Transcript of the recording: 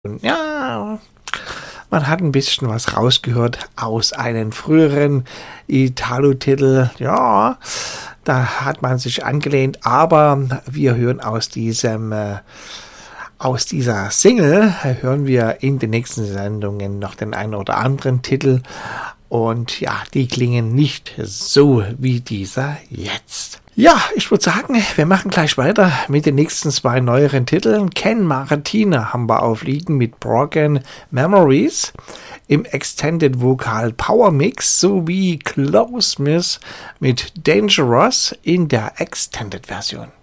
Ja, man hat ein bisschen was rausgehört aus einem früheren Italo-Titel. Ja, da hat man sich angelehnt, aber wir hören aus dieser Single, hören wir in den nächsten Sendungen noch den einen oder anderen Titel. Und ja, die klingen nicht so wie dieser jetzt. Ja, ich würde sagen, wir machen gleich weiter mit den nächsten zwei neueren Titeln. Ken Martina haben wir aufliegen mit Broken Memories im Extended Vocal Power Mix sowie Close Miss mit Dangerous in der Extended Version.